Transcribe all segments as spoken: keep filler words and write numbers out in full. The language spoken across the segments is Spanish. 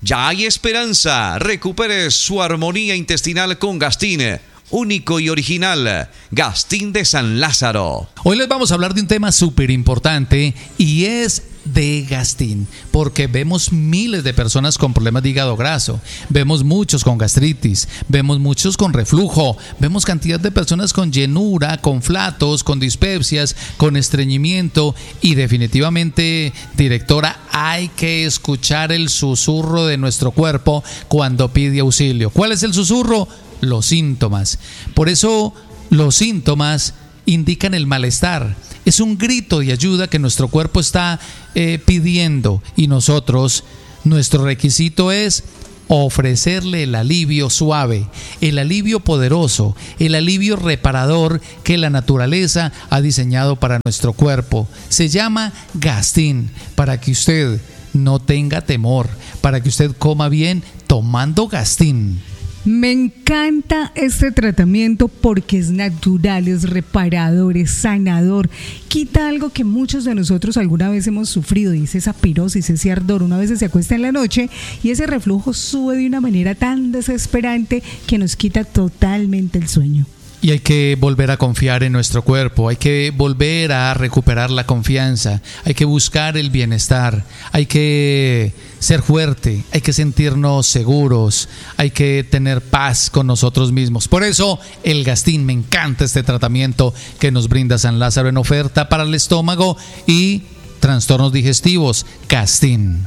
Ya hay esperanza. Recupere su armonía intestinal con Gastin, único y original. Gastin de San Lázaro. Hoy les vamos a hablar de un tema súper importante y es de Gastin, porque vemos miles de personas con problemas de hígado graso, vemos muchos con gastritis, vemos muchos con reflujo, vemos cantidad de personas con llenura, con flatos, con dispepsias, con estreñimiento y definitivamente, directora, hay que escuchar el susurro de nuestro cuerpo cuando pide auxilio. ¿Cuál es el susurro? Los síntomas. Por eso los síntomas indican el malestar. Es un grito de ayuda que nuestro cuerpo está eh, pidiendo y nosotros, nuestro requisito es ofrecerle el alivio suave, el alivio poderoso, el alivio reparador que la naturaleza ha diseñado para nuestro cuerpo. Se llama Gastin, para que usted no tenga temor, para que usted coma bien tomando Gastin. Me encanta este tratamiento porque es natural, es reparador, es sanador. Quita algo que muchos de nosotros alguna vez hemos sufrido, y es esa pirosis, ese ardor. Una vez se acuesta en la noche y ese reflujo sube de una manera tan desesperante que nos quita totalmente el sueño. Y hay que volver a confiar en nuestro cuerpo, hay que volver a recuperar la confianza, hay que buscar el bienestar, hay que ser fuerte, hay que sentirnos seguros, hay que tener paz con nosotros mismos. Por eso el Gastin, me encanta este tratamiento que nos brinda San Lázaro en oferta para el estómago y trastornos digestivos. Gastin.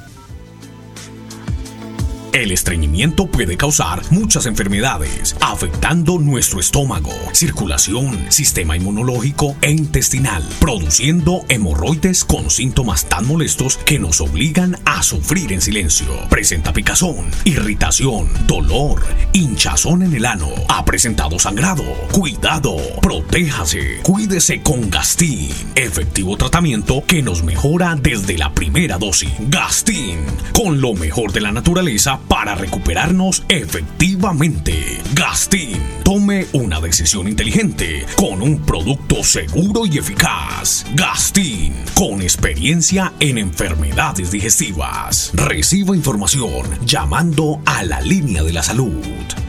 El estreñimiento puede causar muchas enfermedades, afectando nuestro estómago, circulación, sistema inmunológico e intestinal, produciendo hemorroides con síntomas tan molestos que nos obligan a sufrir en silencio. Presenta picazón, irritación, dolor, hinchazón en el ano, ha presentado sangrado. Cuidado, protéjase, cuídese con Gastin, efectivo tratamiento que nos mejora desde la primera dosis. Gastin, con lo mejor de la naturaleza para recuperarnos efectivamente. Gastin, tome una decisión inteligente con un producto seguro y eficaz. Gastin, con experiencia en enfermedades digestivas. Reciba información llamando a la línea de la salud.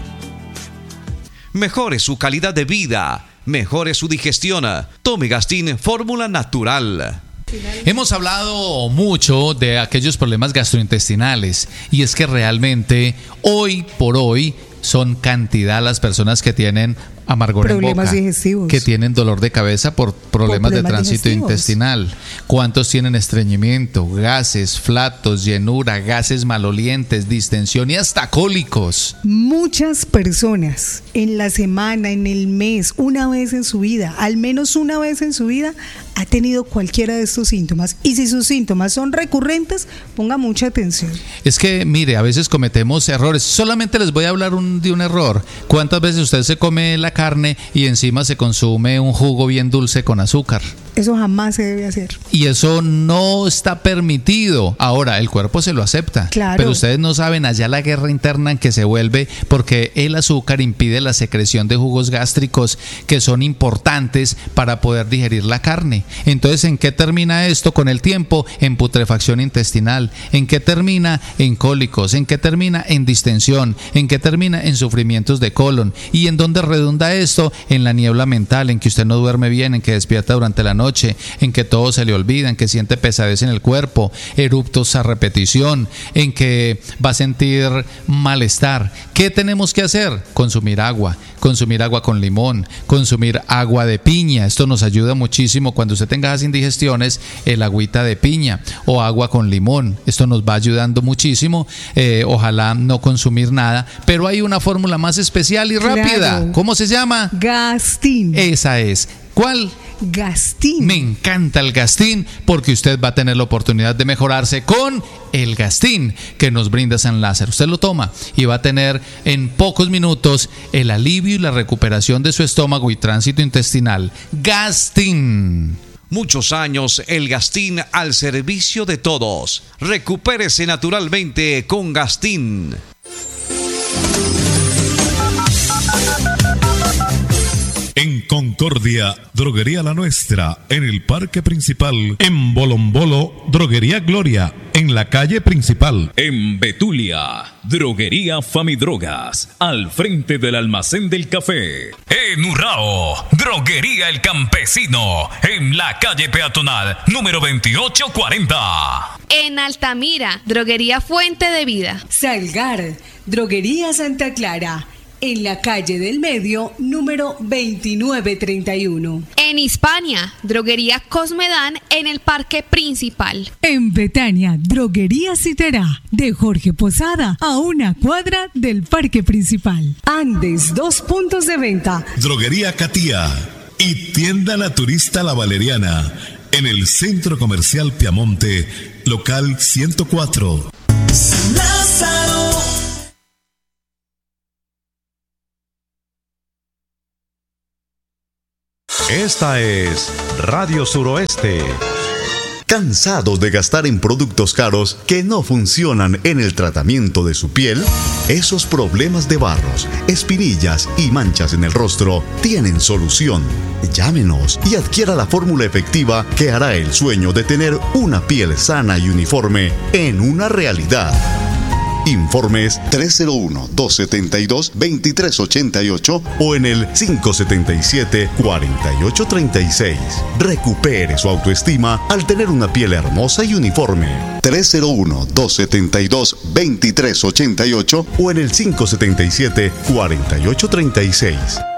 Mejore su calidad de vida, mejore su digestión. Tome Gastin Fórmula Natural. Hemos hablado mucho de aquellos problemas gastrointestinales y es que realmente hoy por hoy son cantidad las personas que tienen amargor problemas en boca, digestivos, que tienen dolor de cabeza por problemas, por problemas de tránsito digestivos. Intestinal. ¿Cuántos tienen estreñimiento, gases, flatos, llenura, gases malolientes, distensión y hasta cólicos? Muchas personas en la semana, en el mes, una vez en su vida, al menos una vez en su vida, ha tenido cualquiera de estos síntomas. Y si sus síntomas son recurrentes, ponga mucha atención. Es que, mire, a veces cometemos errores. Solamente les voy a hablar un, de un error. ¿Cuántas veces usted se come la carne y encima se consume un jugo bien dulce con azúcar? Eso jamás se debe hacer. Y eso no está permitido. Ahora, el cuerpo se lo acepta. Claro. Pero ustedes no saben allá la guerra interna en que se vuelve porque el azúcar impide la secreción de jugos gástricos que son importantes para poder digerir la carne. Entonces, ¿en qué termina esto con el tiempo? En putrefacción intestinal. ¿En qué termina? En cólicos. ¿En qué termina? En distensión. ¿En qué termina? En sufrimientos de colon. ¿Y en dónde redunda esto? En la niebla mental, en que usted no duerme bien, en que despierta durante la noche. noche, en que todo se le olvida, en que siente pesadez en el cuerpo, eruptos a repetición, en que va a sentir malestar. ¿Qué tenemos que hacer? Consumir agua, consumir agua con limón, consumir agua de piña. Esto nos ayuda muchísimo cuando usted tenga esas indigestiones, el agüita de piña o agua con limón. Esto nos va ayudando muchísimo. Eh, ojalá no consumir nada, pero hay una fórmula más especial y rápida. Claro. ¿Cómo se llama? Gastin. Esa es. ¿Cuál? Gastin. Me encanta el Gastin porque usted va a tener la oportunidad de mejorarse con el Gastin que nos brinda San Lázaro. Usted lo toma y va a tener en pocos minutos el alivio y la recuperación de su estómago y tránsito intestinal. Gastin. Muchos años el Gastin al servicio de todos. Recupérese naturalmente con Gastin. En Concordia, Droguería La Nuestra, en el Parque Principal. En Bolombolo, Droguería Gloria, en la calle principal. En Betulia, Droguería Famidrogas, al frente del almacén del café. En Urrao, Droguería El Campesino, en la calle peatonal número veintiocho cuarenta. En Altamira, Droguería Fuente de Vida. Salgar, Droguería Santa Clara, en la calle del Medio, número veintinueve treinta y uno. En Hispania, Droguería Cosmedán, en el Parque Principal. En Betania, Droguería Citerá, de Jorge Posada, a una cuadra del Parque Principal. Andes, dos puntos de venta. Droguería Catía y Tienda Naturista La Valeriana, en el Centro Comercial Piamonte, local ciento cuatro. Lázaro. Esta es Radio Suroeste. ¿Cansados de gastar en productos caros que no funcionan en el tratamiento de su piel? Esos problemas de barros, espinillas y manchas en el rostro tienen solución. Llámenos y adquiera la fórmula efectiva que hará el sueño de tener una piel sana y uniforme en una realidad. Informes tres cero uno, dos siete dos, dos tres ocho ocho o en el cinco siete siete, cuatro ocho tres seis. Recupere su autoestima al tener una piel hermosa y uniforme. tres cero uno, dos siete dos, dos tres ocho ocho o en el cinco siete siete, cuatro ocho tres seis.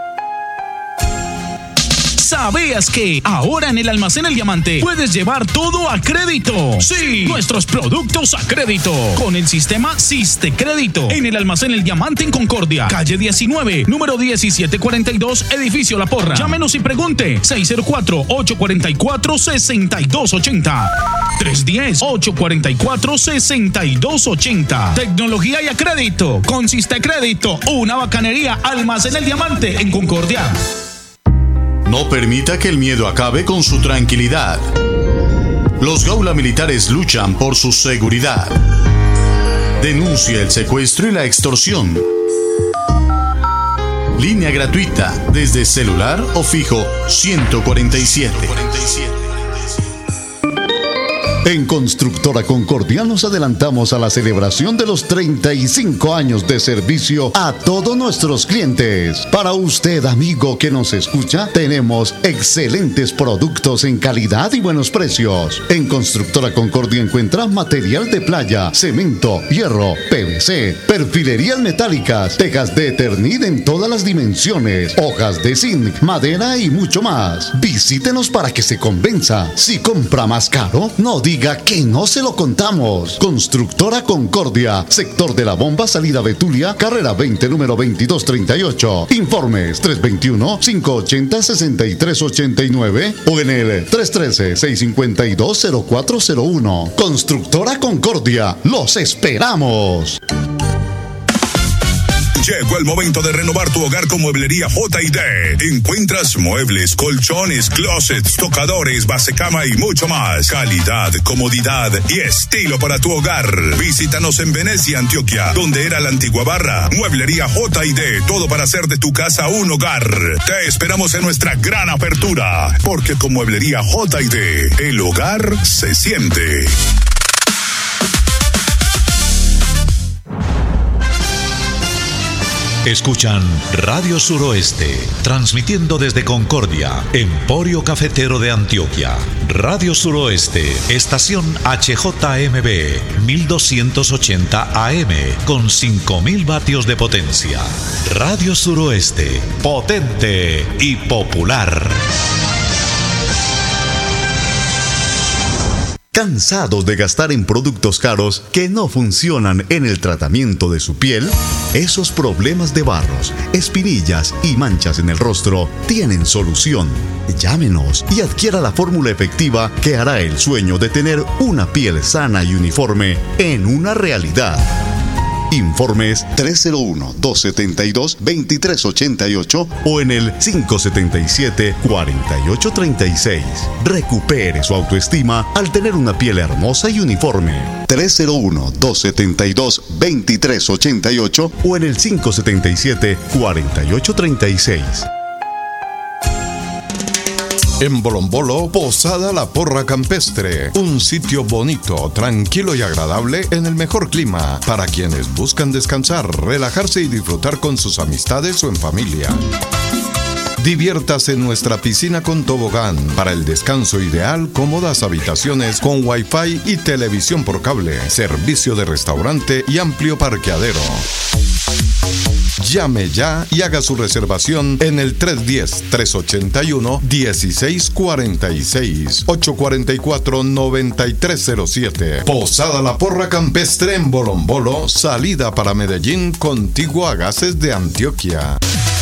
¿Sabías que ahora en el Almacén El Diamante puedes llevar todo a crédito? Sí, nuestros productos a crédito con el sistema Siste Crédito. En el Almacén El Diamante en Concordia, calle diecinueve, número diecisiete cuarenta y dos, edificio La Porra. Llámenos y pregunte seis cero cuatro, ocho cuatro cuatro, seis dos ocho cero. tres uno cero, ocho cuatro cuatro, seis dos ocho cero. Tecnología y a crédito con Siste Crédito. Una bacanería. Almacén El Diamante en Concordia. No permita que el miedo acabe con su tranquilidad. Los Gaula Militares luchan por su seguridad. Denuncia el secuestro y la extorsión. Línea gratuita desde celular o fijo ciento cuarenta y siete. En Constructora Concordia nos adelantamos a la celebración de los treinta y cinco años de servicio a todos nuestros clientes. Para usted, amigo que nos escucha, tenemos excelentes productos en calidad y buenos precios. En Constructora Concordia encuentra material de playa, cemento, hierro, P V C, perfilerías metálicas, tejas de Eternit en todas las dimensiones, hojas de zinc, madera y mucho más. Visítenos para que se convenza. Si compra más caro, no diga Diga que no se lo contamos. Constructora Concordia, sector de la Bomba, salida Betulia, carrera veinte, número veintidós treinta y ocho. Informes tres dos uno, cinco ocho cero, seis tres ocho nueve o en el tres uno tres, seis cinco dos, cero cuatro cero uno. Constructora Concordia, los esperamos. Llegó el momento de renovar tu hogar con Mueblería J y D. Encuentras muebles, colchones, closets, tocadores, basecama y mucho más. Calidad, comodidad y estilo para tu hogar. Visítanos en Venecia, Antioquia, donde era la antigua barra. Mueblería J y D, todo para hacer de tu casa un hogar. Te esperamos en nuestra gran apertura, porque con Mueblería J y D, el hogar se siente. Escuchan Radio Suroeste, transmitiendo desde Concordia, Emporio Cafetero de Antioquia. Radio Suroeste, estación H J M B, mil doscientos ochenta A M, con cinco mil vatios de potencia. Radio Suroeste, potente y popular. ¿Cansados de gastar en productos caros que no funcionan en el tratamiento de su piel? Esos problemas de barros, espinillas y manchas en el rostro tienen solución. Llámenos y adquiera la fórmula efectiva que hará el sueño de tener una piel sana y uniforme en una realidad. Informes tres cero uno, dos siete dos, dos tres ocho ocho o en el cinco siete siete, cuatro ocho tres seis. Recupere su autoestima al tener una piel hermosa y uniforme. tres cero uno, dos siete dos, dos tres ocho ocho o en el cinco siete siete, cuatro ocho tres seis. En Bolombolo, Posada La Porra Campestre, un sitio bonito, tranquilo y agradable en el mejor clima para quienes buscan descansar, relajarse y disfrutar con sus amistades o en familia. Diviértase en nuestra piscina con tobogán. Para el descanso ideal, cómodas habitaciones con wifi y televisión por cable, servicio de restaurante y amplio parqueadero. Llame ya y haga su reservación en el tres uno cero, tres ocho uno, uno seis cuatro seis, ocho cuatro cuatro, nueve tres cero siete. Posada La Porra Campestre en Bolombolo, salida para Medellín, contiguo a Gases de Antioquia.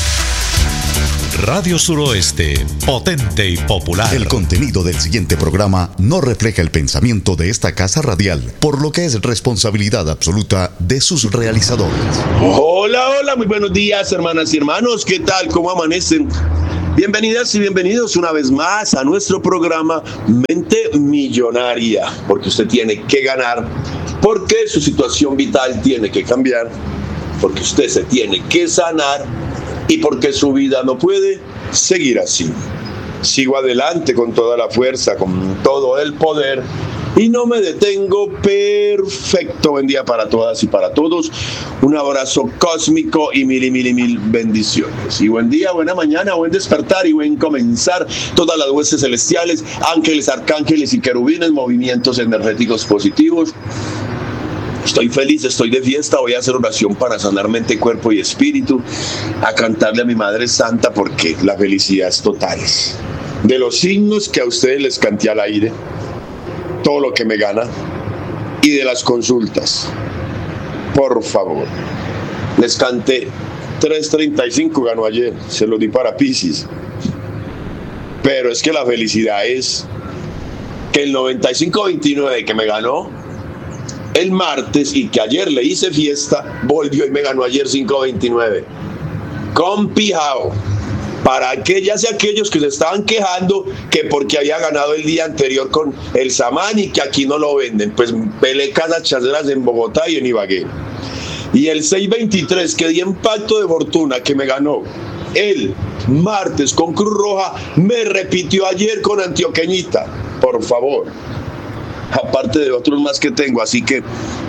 Radio Suroeste, potente y popular. El contenido del siguiente programa no refleja el pensamiento de esta casa radial, por lo que es responsabilidad absoluta de sus realizadores. Hola, hola, muy buenos días, hermanas y hermanos. ¿Qué tal? ¿Cómo amanecen? Bienvenidas y bienvenidos una vez más a nuestro programa Mente Millonaria, porque usted tiene que ganar, porque su situación vital tiene que cambiar, porque usted se tiene que sanar y porque su vida no puede seguir así. Sigo adelante con toda la fuerza, con todo el poder y no me detengo. Perfecto. Buen día para todas y para todos. Un abrazo cósmico y mil y mil y mil bendiciones. Y buen día, buena mañana, buen despertar y buen comenzar. Todas las huestes celestiales, ángeles, arcángeles y querubines, movimientos energéticos positivos. Estoy feliz, estoy de fiesta, voy a hacer oración para sanar mente, cuerpo y espíritu, a cantarle a mi Madre Santa porque la felicidad es total. De los signos que a ustedes les canté al aire, todo lo que me gana, y de las consultas, por favor, les canté tres treinta y cinco, ganó ayer, se lo di para Piscis, pero es que la felicidad es que el noventa y cinco veintinueve que me ganó el martes y que ayer le hice fiesta, volvió y me ganó ayer cinco veintinueve. Compijao. Para aquellas y aquellos que se estaban quejando que porque había ganado el día anterior con el Samán y que aquí no lo venden, pues pele casas chaceras en Bogotá y en Ibagué. Y el seis veintitrés que di en Pacto de Fortuna que me ganó el martes con Cruz Roja, me repitió ayer con Antioqueñita. Por favor. Aparte de otros más que tengo, así que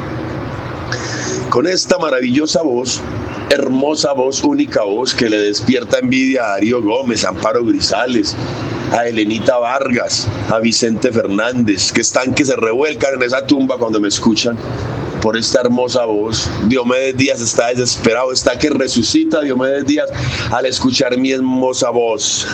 con esta maravillosa voz, hermosa voz, única voz que le despierta envidia a Darío Gómez, a Amparo Grisales, a Elenita Vargas, a Vicente Fernández, que están que se revuelcan en esa tumba cuando me escuchan por esta hermosa voz. Diomedes Díaz está desesperado, está que resucita Diomedes Díaz al escuchar mi hermosa voz.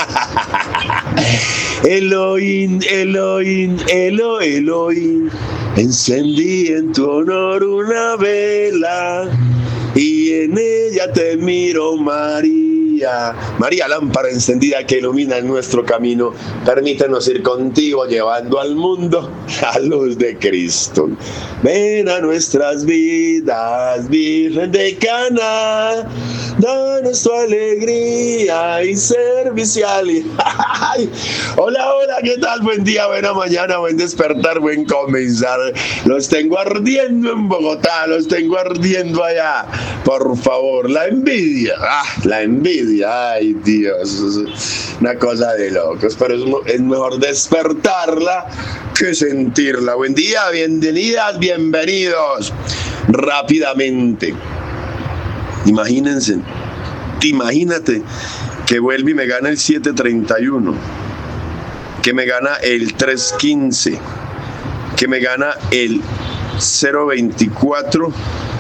Elohim, Elohim, Elo, Elohim, encendí en tu honor una vela y en ella te miro, María. María, lámpara encendida que ilumina nuestro camino, permítenos ir contigo llevando al mundo la luz de Cristo. Ven a nuestras vidas, Virgen de Caná, danos tu alegría y servicial. Hola, hola, ¿qué tal? Buen día, buena mañana, buen despertar, buen comenzar. Los tengo ardiendo en Bogotá, los tengo ardiendo allá. Por favor, la envidia, ah, la envidia, ay Dios, una cosa de locos, pero es, es mejor despertarla que sentirla. Buen día, bienvenidas, bienvenidos. Rápidamente, imagínense, imagínate que vuelve y me gana el siete treinta y uno, que me gana el tres quince, que me gana el cero veinticuatro.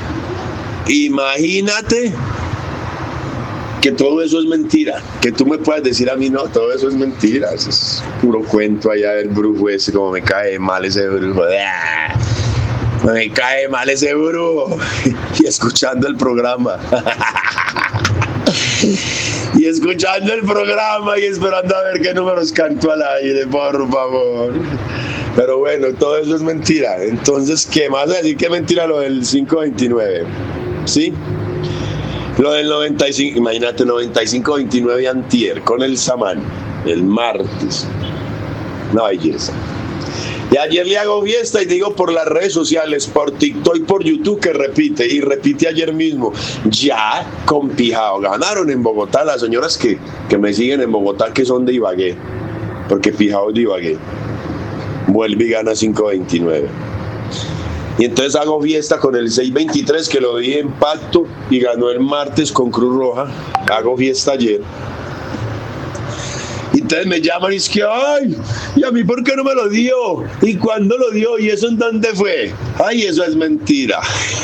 Imagínate que todo eso es mentira, que tú me puedas decir a mí, no, todo eso es mentira, eso es puro cuento allá del brujo ese, como me cae mal ese brujo, me cae mal ese brujo, y escuchando el programa, y escuchando el programa y esperando a ver qué números canto al aire, por favor. Pero bueno, todo eso es mentira. Entonces, ¿qué más? Decir que es mentira lo del cinco veintinueve, ¿sí? Lo del noventa y cinco, imagínate, noventa y cinco veintinueve antier con el Samán, el martes. Una belleza. Y ayer le hago fiesta y digo por las redes sociales, por TikTok y por YouTube que repite, y repite ayer mismo. Ya, compijao, ganaron en Bogotá las señoras que, que me siguen en Bogotá, que son de Ibagué. porque fijaos divagué. Vuelve y gana cinco veintinueve. Y entonces hago fiesta con el seis veintitrés que lo di en pacto y ganó el martes con Cruz Roja. Hago fiesta ayer. Y entonces me llaman y es que, ay, ¿y a mí por qué no me lo dio? ¿Y cuándo lo dio? ¿Y eso en dónde fue? Ay, eso es mentira.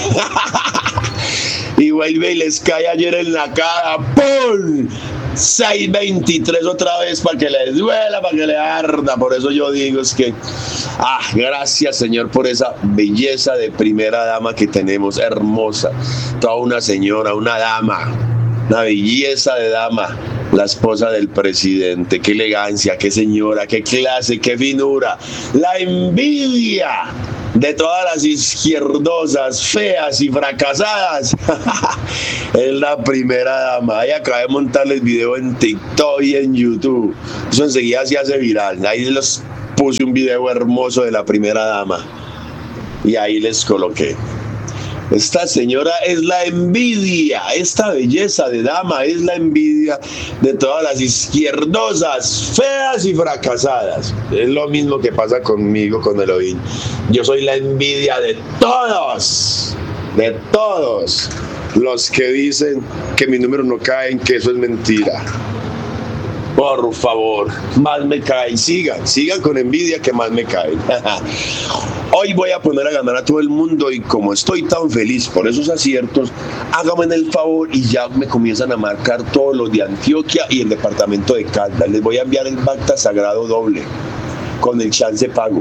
Y vuelve y les cae ayer en la cara. ¡Pum! seis veintitrés otra vez para que les duela, para que le arda. Por eso yo digo es que, ah, gracias Señor por esa belleza de primera dama que tenemos, hermosa. Toda una señora, una dama, una belleza de dama. La esposa del presidente, qué elegancia, qué señora, qué clase, qué finura. La envidia de todas las izquierdosas, feas y fracasadas. Es la primera dama. Ahí acabé de montarles video en TikTok y en YouTube. Eso enseguida se hace viral. Ahí les puse un video hermoso de la primera dama. Y ahí les coloqué. Esta señora es la envidia, esta belleza de dama es la envidia de todas las izquierdosas, feas y fracasadas. Es lo mismo que pasa conmigo, con Elohim. Yo soy la envidia de todos, de todos los que dicen que mi número no cae, que eso es mentira. Por favor, más me caen, sigan, sigan con envidia que más me caen. Hoy voy a poner a ganar a todo el mundo y como estoy tan feliz por esos aciertos, háganme el favor y ya me comienzan a marcar todos los de Antioquia y el departamento de Caldas. Les voy a enviar el Bacta Sagrado doble, con el chance pago.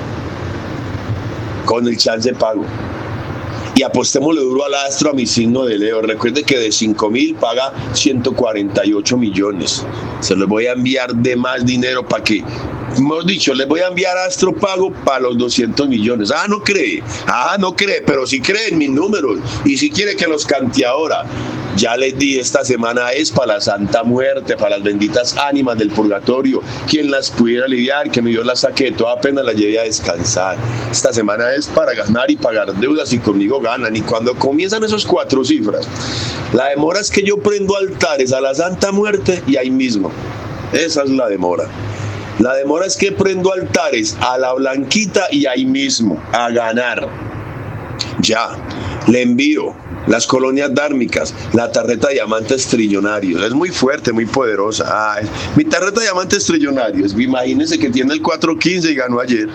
Con el chance pago. Y apostémosle duro al astro, a mi signo de Leo. Recuerde que de cinco mil paga ciento cuarenta y ocho millones. Se los voy a enviar de más dinero para que, hemos dicho, les voy a enviar astro pago para los doscientos millones. Ah, no cree. Ah, no cree, pero sí cree en mis números. Y si quiere que los cante ahora. Ya les di, esta semana es para la Santa Muerte, para las benditas ánimas del purgatorio. Quien las pudiera aliviar, que mi Dios las saque de toda pena, las lleve a descansar. Esta semana es para ganar y pagar deudas y conmigo ganan. Y cuando comienzan esos cuatro cifras, la demora es que yo prendo altares a la Santa Muerte y ahí mismo. Esa es la demora. La demora es que prendo altares a la Blanquita y ahí mismo, a ganar. Ya, le envío las colonias dármicas, la tarjeta de diamantes trillonarios. Es muy fuerte, muy poderosa. Ay, mi tarjeta de diamantes trillonarios. Imagínense que tiene el cuatro quince y ganó ayer.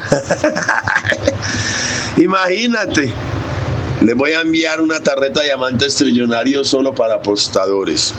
Imagínate. Les voy a enviar una tarjeta de diamantes trillonarios solo para apostadores.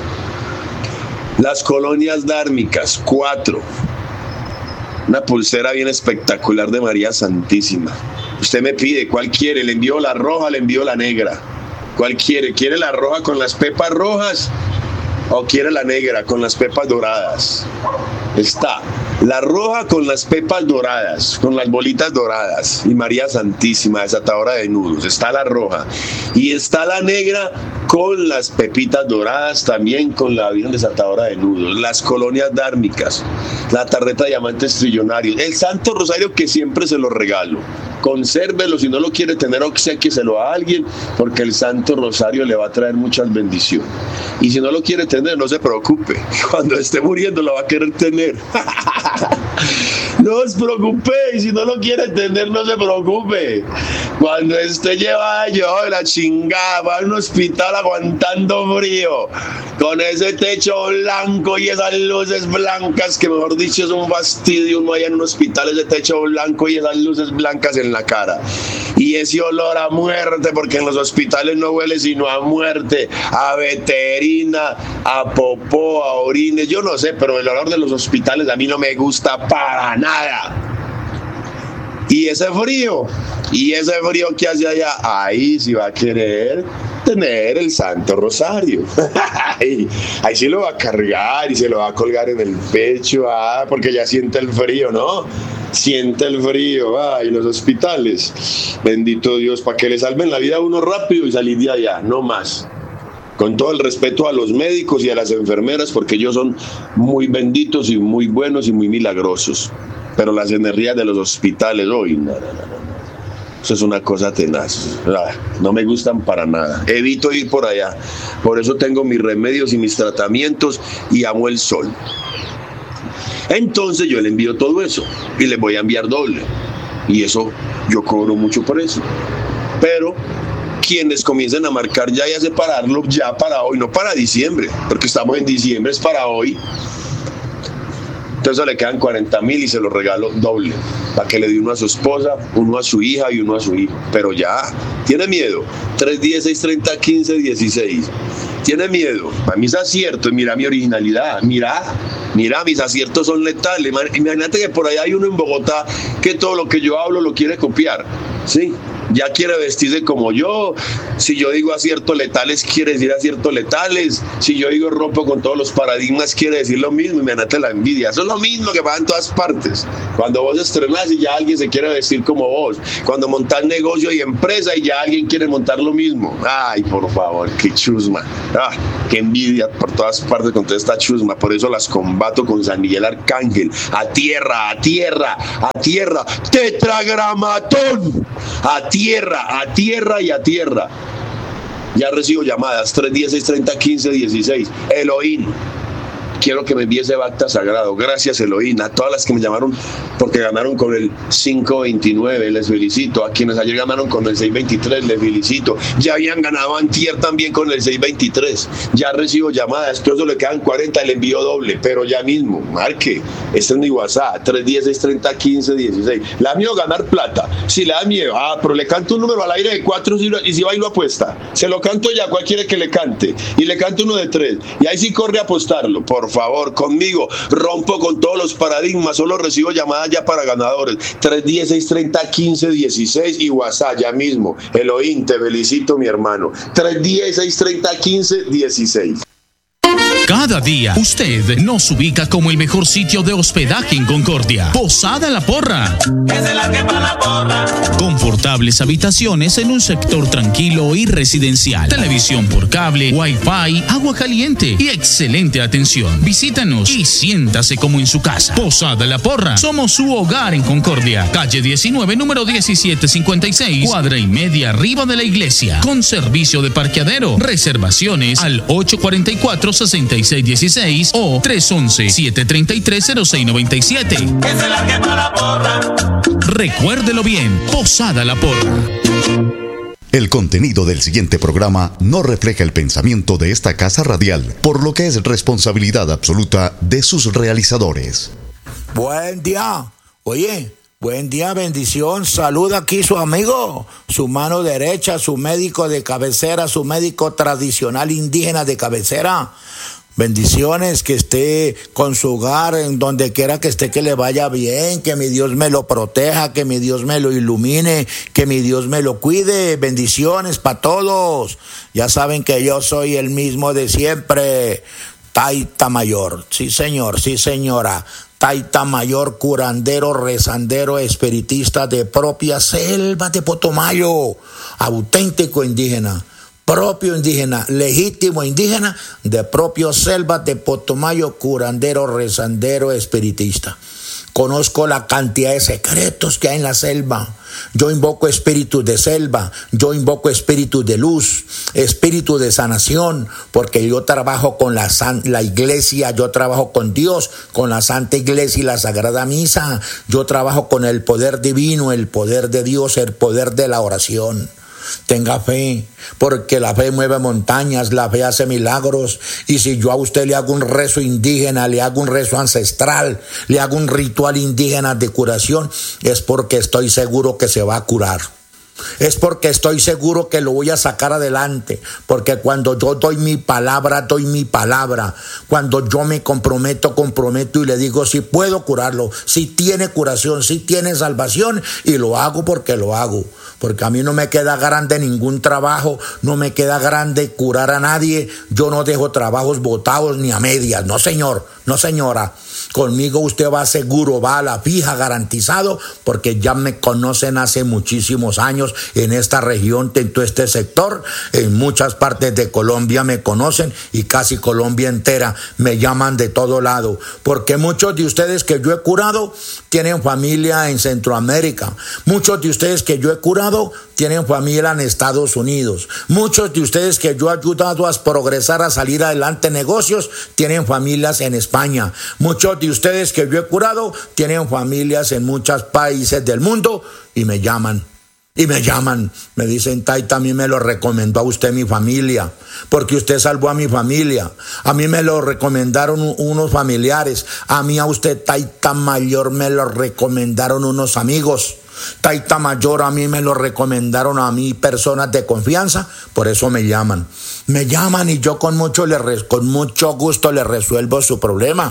Las colonias dármicas, cuatro. Una pulsera bien espectacular de María Santísima. Usted me pide, ¿cuál quiere? Le envío la roja, le envío la negra. ¿Cuál quiere? ¿Quiere la roja con las pepas rojas o quiere la negra con las pepas doradas? Está la roja con las pepas doradas, con las bolitas doradas y María Santísima, desatadora de nudos. Está la roja y está la negra con las pepitas doradas, también con la Virgen desatadora de nudos. Las colonias dármicas, la tarjeta de diamantes trillonarios, el Santo Rosario que siempre se lo regalo. Consérvelo, si no lo quiere tener, obsequieselo a alguien, porque el Santo Rosario le va a traer muchas bendiciones. Y si no lo quiere tener, no se preocupe, cuando esté muriendo lo va a querer tener. No os preocupéis, si no lo quiere tener, no se preocupe. Cuando esté llevada yo la chingada, va a un hospital aguantando frío, con ese techo blanco y esas luces blancas, que mejor dicho es un fastidio uno allá en un hospital, ese techo blanco y esas luces blancas en la cara. Y ese olor a muerte, porque en los hospitales no huele sino a muerte, a veterina, a popó, a orines, yo no sé, pero el olor de los hospitales a mí no me gusta para nada. Y ese frío, y ese frío que hace allá, ahí sí va a querer tener el Santo Rosario. ahí, ahí sí lo va a cargar y se lo va a colgar en el pecho, ah, porque ya siente el frío, ¿no? Siente el frío, ah, y los hospitales, bendito Dios, para que le salven la vida a uno rápido y salir de allá, no más. Con todo el respeto a los médicos y a las enfermeras, porque ellos son muy benditos y muy buenos y muy milagrosos. Pero las energías de los hospitales, hoy, no, no, no, no. Eso es una cosa tenaz. No me gustan para nada. Evito ir por allá. Por eso tengo mis remedios y mis tratamientos y amo el sol. Entonces yo le envío todo eso y les voy a enviar doble. Y eso yo cobro mucho por eso. Pero quienes comiencen a marcar ya y a separarlo ya para hoy, no para diciembre, porque estamos en diciembre, es para hoy. Entonces le quedan cuarenta mil y se los regalo doble, para que le dé uno a su esposa, uno a su hija y uno a su hijo. Pero ya, tiene miedo. tres dieciséis treinta quince dieciséis. Tiene miedo. A mis aciertos, mira mi originalidad, mira, mira, mis aciertos son letales. Imagínate que por ahí hay uno en Bogotá que todo lo que yo hablo lo quiere copiar, ¿sí? Ya quiere vestirse como yo. Si yo digo aciertos letales, quiere decir aciertos letales. Si yo digo rompo con todos los paradigmas, quiere decir lo mismo. Imagínate la envidia. Eso es lo mismo que pasa en todas partes. Cuando vos estrenás y ya alguien se quiere vestir como vos. Cuando montás negocio y empresa y ya alguien quiere montar lo mismo. Ay, por favor, qué chusma. Ah, qué envidia por todas partes con toda esta chusma. Por eso las combato con San Miguel Arcángel. A tierra, a tierra, a tierra. Tetragramatón. A tierra, a tierra y a tierra. Ya recibo llamadas, tres dieciséis treinta quince dieciséis. Elohim, quiero que me envíe ese acta sagrado. Gracias, Elohim. A todas las que me llamaron porque ganaron con el cinco veintinueve, les felicito. A quienes ayer ganaron con el seis veintitrés, les felicito. Ya habían ganado antier también con el seis veintitrés. Ya recibo llamadas, todo eso le quedan cuarenta, le envío doble, pero ya mismo, marque. Este es mi WhatsApp, tres dieciséis treinta quince dieciséis. La mío ganar plata. Si le da miedo, ah, pero le canto un número al aire de cuatro y si va y lo apuesta. Se lo canto ya, ¿cuál quiere que le cante? Y le canto uno de tres. Y ahí sí corre a apostarlo. Por favor, conmigo. Rompo con todos los paradigmas. Solo recibo llamadas ya para ganadores. tres dieciséis treinta quince dieciséis y WhatsApp ya mismo. Elohim, te felicito, mi hermano. tres dieciséis treinta quince dieciséis. Cada día usted nos ubica como el mejor sitio de hospedaje en Concordia. Posada La Porra. Esa es la que pa' la porra. Confortables habitaciones en un sector tranquilo y residencial. Televisión por cable, wifi, agua caliente y excelente atención. Visítanos y siéntase como en su casa. Posada La Porra. Somos su hogar en Concordia. Calle diecinueve, número diecisiete cincuenta y seis. Cuadra y media arriba de la iglesia. Con servicio de parqueadero. Reservaciones al ocho cuatro cuatro, seis seis uno seis o tres once, siete treinta y tres, cero seis noventa y siete. Esa es la que pa' la porra. Recuérdelo bien, Posada La Porra. El contenido del siguiente programa no refleja el pensamiento de esta casa radial, por lo que es responsabilidad absoluta de sus realizadores. Buen día. Oye, buen día, bendición. Saluda aquí su amigo, su mano derecha, su médico de cabecera, su médico tradicional indígena de cabecera. Bendiciones, que esté con su hogar, en donde quiera que esté, que le vaya bien, que mi Dios me lo proteja, que mi Dios me lo ilumine, que mi Dios me lo cuide. Bendiciones para todos. Ya saben que yo soy el mismo de siempre. Taita Mayor, sí señor, sí señora. Taita Mayor, curandero, rezandero, espiritista de propia selva de Potomayo, auténtico indígena. Propio indígena, legítimo indígena, de propio selva de Potomayo, curandero, rezandero, espiritista. Conozco la cantidad de secretos que hay en la selva. Yo invoco espíritus de selva, yo invoco espíritus de luz, espíritu de sanación, porque yo trabajo con la, san, la iglesia, yo trabajo con Dios, con la Santa Iglesia y la Sagrada Misa. Yo trabajo con el poder divino, el poder de Dios, el poder de la oración. Tenga fe, porque la fe mueve montañas, la fe hace milagros. Y si yo a usted le hago un rezo indígena, le hago un rezo ancestral, le hago un ritual indígena de curación, es porque estoy seguro que se va a curar. Es porque estoy seguro que lo voy a sacar adelante, porque cuando yo doy mi palabra, doy mi palabra. Cuando yo me comprometo, comprometo y le digo si puedo curarlo, si tiene curación, si tiene salvación, y lo hago porque lo hago. Porque a mí no me queda grande ningún trabajo, no me queda grande curar a nadie. Yo no dejo trabajos botados ni a medias, no señor, no señora. Conmigo usted va seguro, va a la fija, garantizado, porque ya me conocen hace muchísimos años en esta región, en todo este sector. En muchas partes de Colombia me conocen y casi Colombia entera me llaman de todo lado, porque muchos de ustedes que yo he curado tienen familia en Centroamérica. Muchos de ustedes que yo he curado tienen familia en Estados Unidos. Muchos de ustedes que yo he ayudado a progresar, a salir adelante en negocios, tienen familias en España. Muchos de de ustedes que yo he curado tienen familias en muchos países del mundo y me llaman. Y me llaman, me dicen, Taita, a mí me lo recomendó a usted mi familia, porque usted salvó a mi familia. A mí me lo recomendaron unos familiares. A mí a usted, Taita Mayor, me lo recomendaron unos amigos. Taita Mayor, a mí me lo recomendaron a mí personas de confianza. Por eso me llaman. Me llaman y yo con mucho, le, con mucho gusto le resuelvo su problema.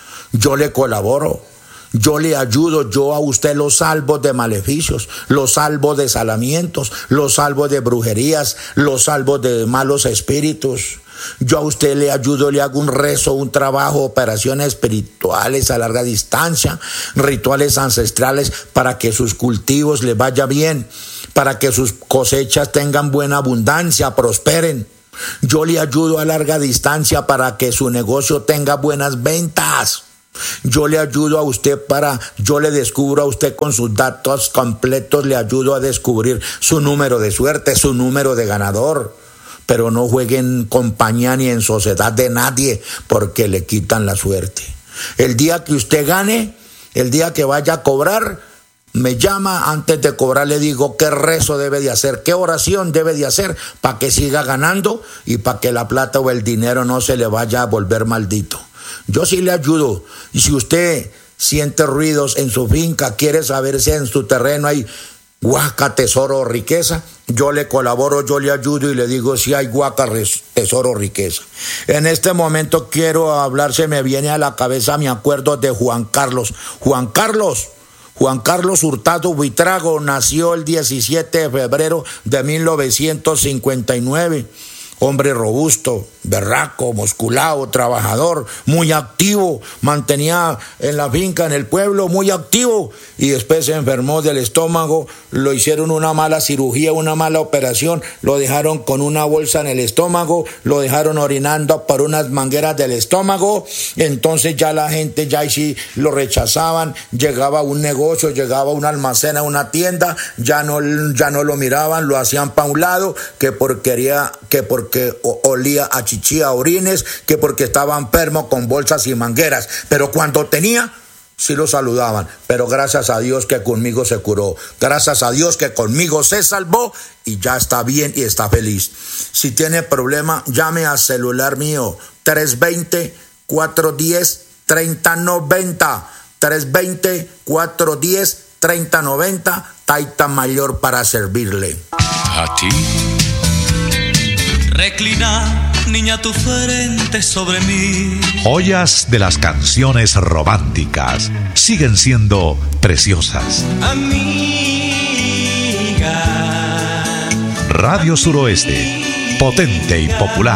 Yo le colaboro. Yo le ayudo, yo a usted lo salvo de maleficios, lo salvo de salamientos, lo salvo de brujerías, lo salvo de malos espíritus. Yo a usted le ayudo, le hago un rezo, un trabajo, operaciones espirituales a larga distancia, rituales ancestrales para que sus cultivos le vaya bien, para que sus cosechas tengan buena abundancia, prosperen. Yo le ayudo a larga distancia para que su negocio tenga buenas ventas. Yo le ayudo a usted para, yo le descubro a usted con sus datos completos, le ayudo a descubrir su número de suerte, su número de ganador. Pero no juegue en compañía ni en sociedad de nadie porque le quitan la suerte. El día que usted gane, el día que vaya a cobrar, me llama, antes de cobrar le digo qué rezo debe de hacer, qué oración debe de hacer para que siga ganando y para que la plata o el dinero no se le vaya a volver maldito. Yo sí le ayudo. Y si usted siente ruidos en su finca, quiere saber si en su terreno hay huaca, tesoro o riqueza, yo le colaboro, yo le ayudo y le digo si hay huaca, tesoro o riqueza. En este momento quiero hablar, se me viene a la cabeza, me acuerdo de Juan Carlos. Juan Carlos, Juan Carlos Hurtado Buitrago nació el diecisiete de febrero de mil novecientos cincuenta y nueve. Hombre robusto, berraco, musculado, trabajador, muy activo, mantenía en la finca, en el pueblo, muy activo, y después se enfermó del estómago, lo hicieron una mala cirugía, una mala operación, lo dejaron con una bolsa en el estómago, lo dejaron orinando por unas mangueras del estómago, entonces ya la gente ya sí lo rechazaban, llegaba a un negocio, llegaba a un almacén, a una tienda, ya no, ya no lo miraban, lo hacían pa' un lado, que porquería, que por que olía a chichi, a orines, que porque estaba enfermo con bolsas y mangueras, pero cuando tenía, sí lo saludaban, pero gracias a Dios que conmigo se curó, gracias a Dios que conmigo se salvó y ya está bien y está feliz. Si tiene problema, llame al celular mío, tres dos cero, cuatro uno cero, tres cero nueve cero, tres dos cero, cuatro uno cero, tres cero nueve cero, Taita Mayor para servirle. A ti. Reclina, niña, tu frente sobre mí. Joyas de las canciones románticas siguen siendo preciosas. Amiga. Radio Suroeste, potente y popular.